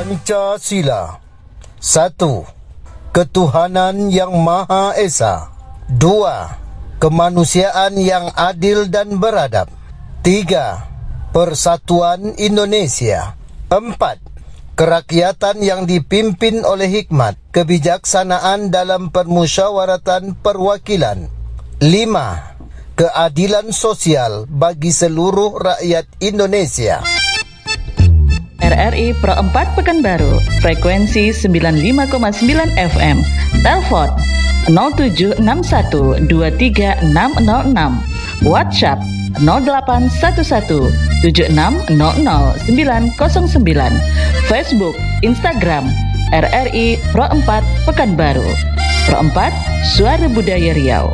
Pancasila. 1. Ketuhanan yang Maha Esa. 2. Kemanusiaan yang adil dan beradab. 3. Persatuan Indonesia. 4. Kerakyatan yang dipimpin oleh hikmat, kebijaksanaan dalam permusyawaratan perwakilan. 5. Keadilan sosial bagi seluruh rakyat Indonesia. RRI Pro 4 Pekanbaru, frekuensi 95,9 FM, telepon 0761236606, WhatsApp 081176000909, Facebook, Instagram, RRI Pro 4 Pekanbaru. Pro 4, Suara Budaya Riau.